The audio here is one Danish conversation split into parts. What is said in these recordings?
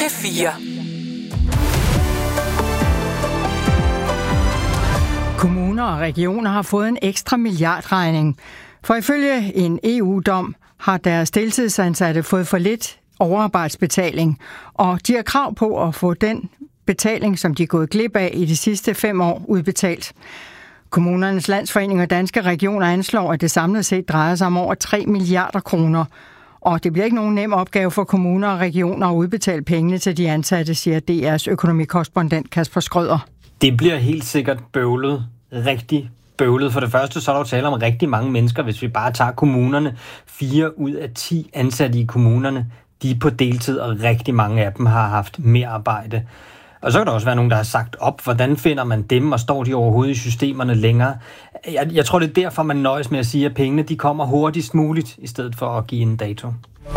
P4. Kommuner og regioner har fået en ekstra milliardregning. For ifølge en EU-dom har deres deltidsansatte fået for lidt overarbejdsbetaling, og de har krav på at få den betaling, som de er gået glip af i de sidste 5 år, udbetalt. Kommunernes Landsforening og Danske Regioner anslår, at det samlet set drejer sig om over 3 milliarder kroner. Og det bliver ikke nogen nem opgave for kommuner og regioner at udbetale pengene til de ansatte, siger DR's økonomikorrespondent Kasper Schrøder. Det bliver helt sikkert bøvlet. Rigtig bøvlet. For det første så er der jo tale om rigtig mange mennesker, hvis vi bare tager kommunerne. 4 ud af 10 ansatte i kommunerne, de er på deltid, og rigtig mange af dem har haft mere arbejde. Og så kan der også være nogen, der har sagt op, hvordan finder man dem, og står de overhovedet i systemerne længere? Jeg tror, det er derfor, man nøjes med at sige, at pengene de kommer hurtigst muligt, i stedet for at give en dato.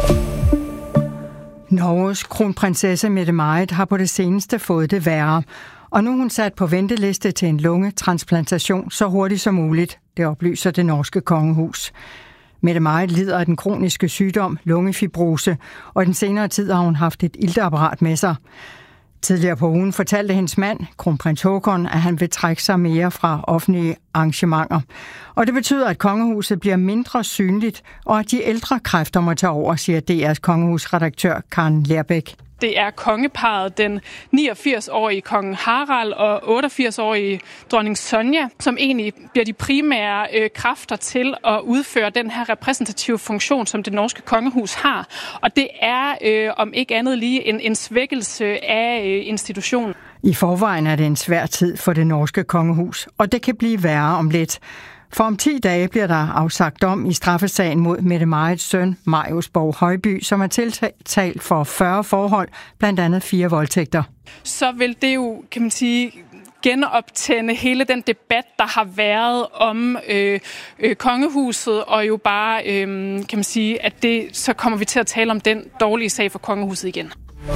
Norges kronprinsesse Mette-Marit har på det seneste fået det værre. Og nu er hun sat på venteliste til en lungetransplantation så hurtigt som muligt, det oplyser det norske kongehus. Mette-Marit lider af den kroniske sygdom lungefibrose, og i den senere tid har hun haft et ilteapparat med sig. Tidligere på ugen fortalte hendes mand, kronprins Haakon, at han vil trække sig mere fra offentlige arrangementer. Og det betyder, at kongehuset bliver mindre synligt, og at de ældre kræfter må tage over, siger DR's kongehusredaktør Karen Lerbæk. Det er kongeparret, den 89-årige kong Harald og 88-årige dronning Sonja, som egentlig bliver de primære kræfter til at udføre den her repræsentative funktion, som det norske kongehus har. Og det er om ikke andet lige en svækkelse af institutionen. I forvejen er det en svær tid for det norske kongehus, og det kan blive værre om lidt. For om 10 dage bliver der afsagt dom i straffesagen mod Mette-Marits søn, Marius Borg Højby, som er tiltalt for 40 forhold, blandt andet 4 voldtægter. Så vil det jo, kan man sige, genoptænde hele den debat, der har været om kongehuset, og jo bare, kan man sige, at så kommer vi til at tale om den dårlige sag for kongehuset igen.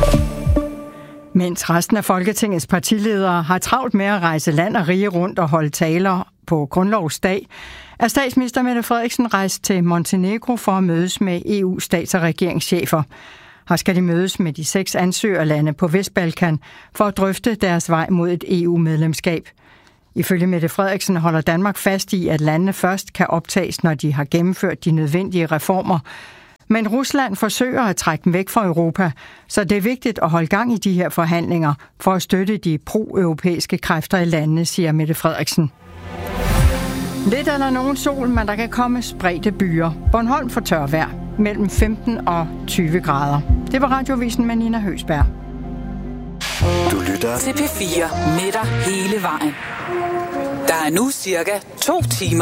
Mens resten af Folketingets partiledere har travlt med at rejse land og rige rundt og holde taler på grundlovsdag, er statsminister Mette Frederiksen rejst til Montenegro for at mødes med EU-stats- og regeringschefer. Her skal de mødes med de 6 ansøgerlande på Vestbalkan for at drøfte deres vej mod et EU-medlemskab. Ifølge Mette Frederiksen holder Danmark fast i, at landene først kan optages, når de har gennemført de nødvendige reformer. Men Rusland forsøger at trække dem væk fra Europa, så det er vigtigt at holde gang i de her forhandlinger for at støtte de pro-europæiske kræfter i landene, siger Mette Frederiksen. Lidt eller nogen sol, men der kan komme spredte byer. Bornholm får tørvejr mellem 15 og 20 grader. Det var Radiovisen med Nina Høgsberg. Du lytter til P4 med dig hele vejen. Der er nu cirka 2 timer